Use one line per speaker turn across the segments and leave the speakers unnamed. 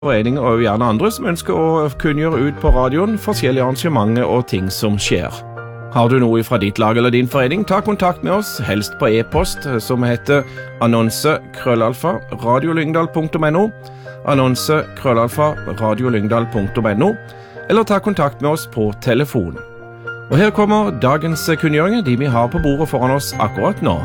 foreninger og gjerne andre som ønsker å kunngjøre ut på radioen forskjellige arrangementer og ting som skjer. Har du noe fra ditt lag eller din forening, ta kontakt med oss, helst på e-post som heter annonse@radiolyngdal.no, annonse@radiolyngdal.no, eller ta kontakt med oss på telefon. Og her kommer dagens kunngjøringer, de vi har på bordet foran oss akkurat nå.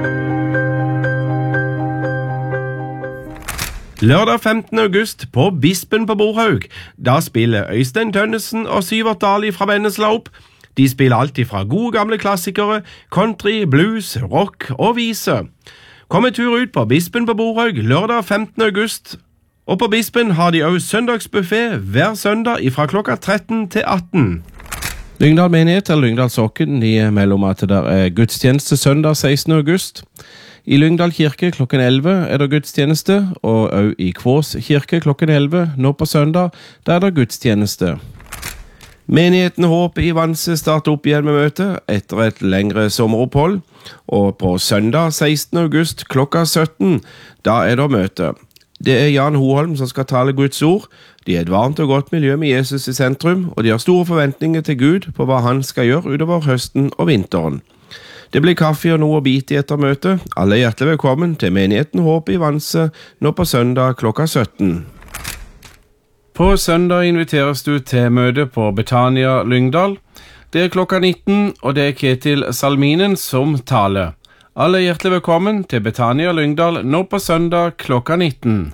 Lørdag 15. august på Bispen på Borhaug. Da spiller Øystein Tønnesen og Syvert Dali fra Vennesla opp. De spiller alltid fra gode gamle klassikere, country, blues, rock og vise. Kom en tur ut på Bispen på Borhaug lørdag 15. august. Og på Bispen har de også søndagsbuffet hver søndag fra klokka 13 til 18.
Lyngdal menighet eller Lyngdal Sokken, de melder om at det er gudstjeneste søndag 16. august. I Lyngdal kirke klokken 11 er det gudstjeneste, og også i Kvås kirke klokken 11 nå på søndag, der er det gudstjeneste. Menigheten Håp i Vanse starter opp igjen med møte etter et lengre sommeropphold, og på søndag 16. august klokka 17, da er det møte. Det er Jan Hoholm som skal tale Guds ord. De er et varmt og godt miljø med Jesus i sentrum, og de har store forventninger til Gud på hva han skal gjøre utover høsten og vinteren. Det blir kaffe og noe å bite i etter møtet. Alle er hjertelig velkommen til menigheten Håp i Vanse nå på søndag klokka 17.
På søndag inviteres du til møte på Betania Lyngdal. Det er klokka 19, og det er Ketil Salminen som taler. Alle er hjertelig velkommen til Betania Lyngdal nå på søndag klokka 19.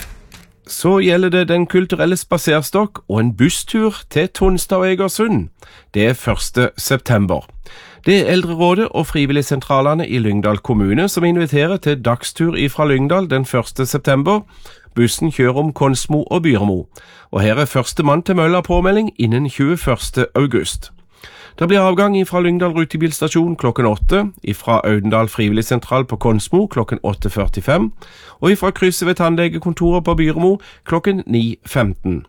Så gjelder det Den kulturelle spaserstokk og en busstur til Tonstad og Egersund. Det er 1. september. Det er Eldrerådet og frivilligsentralene i Lyngdal kommune som inviterer til dagstur ifra Lyngdal den 1. september. Bussen kjører om Konsmo og Byrmo, og her er første mann til mølla påmelding innen 21. august. Det blir avgang fra Lyngdal rutebilstasjon klokken 8, fra Audendal frivilligsentral på Konsmo klokken 8.45, og fra krysset ved tannlegekontoret på Byrmo klokken 9.15.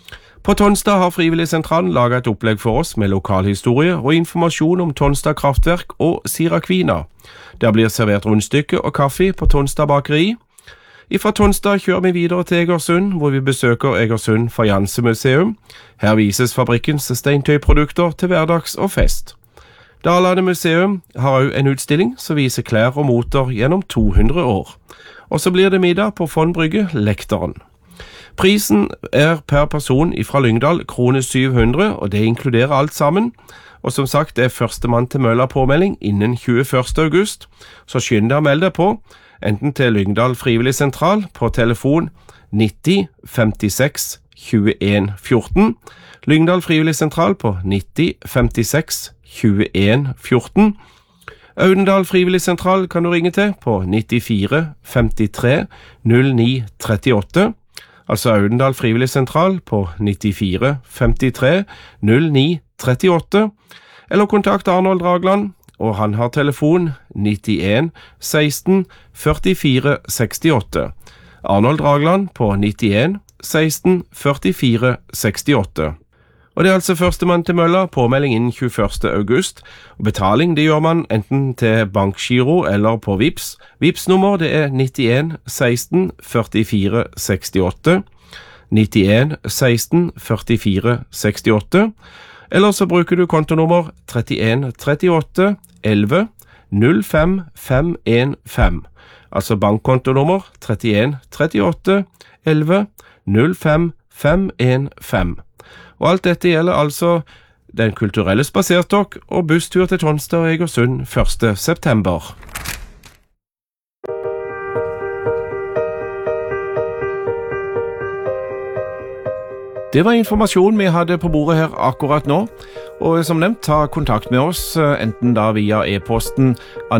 På Tonstad har frivilligsentralen laget et opplegg for oss med lokalhistorie og informasjon om Tonstad kraftverk og Sirakvina. Der blir servert rundstykke og kaffe på Tonstad bakeri. Fra Tonstad kjører vi videre til Egersund, hvor vi besøker Egersund Fajansemuseum. Her vises fabrikkens steintøyprodukter til hverdags og fest. Dalane museum har også en utstilling som viser klær og moter gjennom 200 år. Og så blir det middag på Fond Brygge Lekteren. Prisen er per person fra Lyngdal kroner 700, og det inkluderer alt sammen. Og som sagt, det er første mann til mølla påmelding innen 21. august, så skynd deg å melde deg på, enten til Lyngdal frivilligsentral på telefon 90 56 21 14, Lyngdal frivilligsentral på 90 56 21 14, Audendal frivilligsentral kan du ringe til på 94 53 09 38, altså Audendal frivilligsentral på 94 53 09 38, eller kontakt Arnold Dragland, og han har telefon 91 16 44 68. Arnold Dragland på 91 16 44 68. Og det er altså førstemann til mølla, påmelding innen 21. august, og betaling det gjør man enten til bankgiro eller på Vips. Vips-nummer det er 91 16 44 68, 91 16 44 68, eller så bruker du kontonummer 31 38 11 05 515, altså bankkontonummer 31 38 11 05 515. Og alt dette gjelder altså Den kulturelle spaserstokk og busstur til Tonstad og Egersund 1. september.
Det var informasjon vi hadde på bordet her akkurat nå, og som nevnt, ta kontakt med oss, enten da via e-posten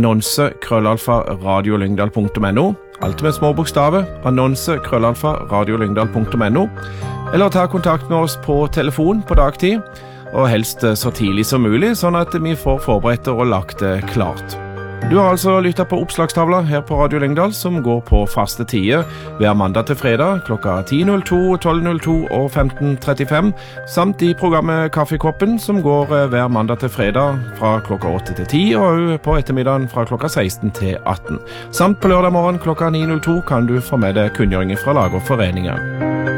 annonse@radiolyngdal.no, alt med små bokstaver, annonse@radiolyngdal.no, eller ta kontakt med oss på telefon på dagtid, og helst så tidlig som mulig, sånn at vi får forberedt og lagt det klart. Du har altså lyttet på oppslagstavla her på Radio Lyngdal, som går på faste tider hver mandag til fredag klokka 10.02, 12.02 og 15.35, samt i programmet Kaffekoppen, som går hver mandag til fredag fra klokka 8 til 10, og på ettermiddagen fra klokka 16 til 18. Samt på lørdag morgen klokka 9.02 kan du få med deg kunngjøringer fra lag og foreninger.